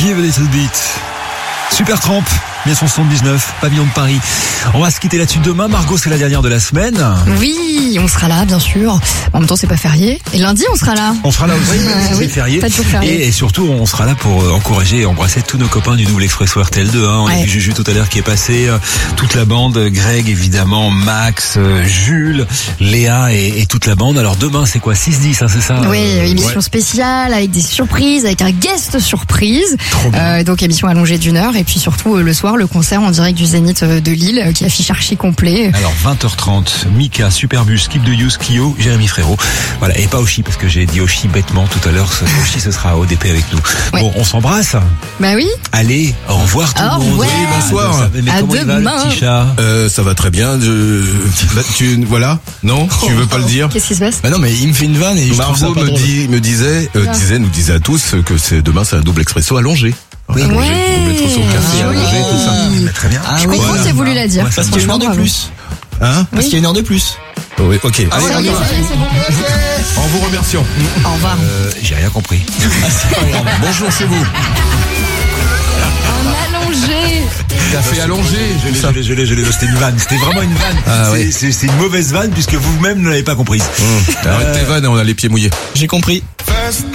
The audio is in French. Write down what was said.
Give a Little Bit. Supertramp, 1979, Pavillon de Paris. On va se quitter là-dessus demain. Margot, c'est la dernière de la semaine. Oui, on sera là, bien sûr. En même temps, c'est pas férié. Et lundi, on sera là. On sera là aussi, c'est férié. Pas de jour férié. Et surtout, on sera là pour encourager et embrasser tous nos copains du Double Expresso RTL2. On a vu Juju tout à l'heure qui est passé. Toute la bande, Greg évidemment, Max, Jules, Léa et toute la bande. Alors demain, c'est quoi, 6-10, hein, c'est ça? Oui, émission spéciale avec des surprises, avec un guest surprise. Donc émission allongée d'1 heure. Et puis surtout, le soir, le concert en direct du Zénith de Lille qui affiche archi complet. Alors 20h30, Mika, Superbus, Skip de Use, Clio, Jérémy Frérot. Voilà, et pas Oshi parce que j'ai dit Oshi bêtement tout à l'heure. Oshi, ce sera à ODP avec nous. Ouais. Bon, on s'embrasse. Bah oui. Allez, au revoir tout le monde. Oui, bonsoir. Mais à comment demain. il va, le petit chat? Ça va très bien. Voilà. Non, tu veux pas le dire? Qu'est-ce qui se passe? Bah non, mais il me fait une vanne et je trouve ça Margot pas drôle. nous disait à tous que demain c'est un double expresso allongé. Oui. Allongé, double expresso café joli. allongé, tout ça. Mais très bien. Ah Je oui, comprends que c'est voulu la dire. parce qu'il y a une heure de Bravo. plus. Hein? Parce qu'il y a une heure de plus. Oui, ok. Allez, Ça y est, on y va. c'est bon. En vous remerciant. Au revoir. J'ai rien compris. Bonjour chez vous. Un allongé. Café allongé. Je l'ai, c'était une vanne. C'était vraiment une vanne. Ah, oui. C'est une mauvaise vanne puisque vous-même ne l'avez pas comprise. Arrête tes vannes, on a les pieds mouillés. J'ai compris.